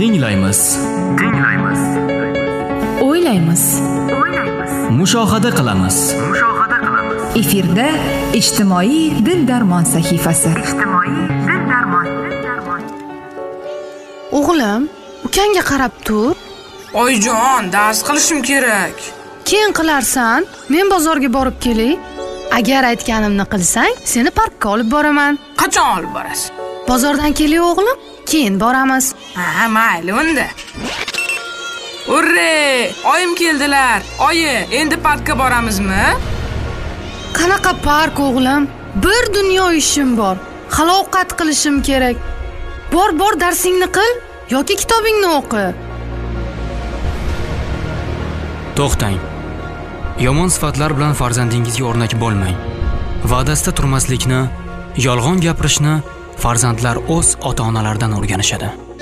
Tinglaymiz. O'ylaymiz. Mushohada qilamiz. Efirda ijtimoiy dil-darmon sahifasi. O'g'lim, ukangga qarab tur. Oyjon, dars qilishim kerak. Keyin qilarsan, men bozorga borib kelay. Agar aytganimni qilsang, seni parkka olib boraman. Qachon olib borasiz? Bozordan kelay o'g'lim, keyin boramiz. Ha, mayli unda. Urre! Oyim keldilar. Oyi, endi parkka boramizmi? Qanaqa park o'g'lim? Bir dunyo ishim bor. Hali ovqat qilishim kerak. Bor darsingni qil yoki kitobingni o'qi. To'xtang. Yomon sifatlar bilan farzandingizga o'rnak bo'lmang. Va'dasida turmaslikni, yolg'on gapirishni farzandlar o'z ota-onalaridan o'rganishadi.